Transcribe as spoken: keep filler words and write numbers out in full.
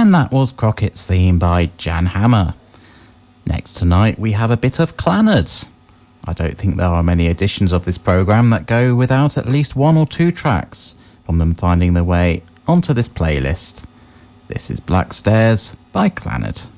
And that was Crockett's theme by Jan Hammer. Next tonight we have a bit of Clannad. I don't think there are many editions of this programme that go without at least one or two tracks from them finding their way onto this playlist. This is Black Stairs by Clannad.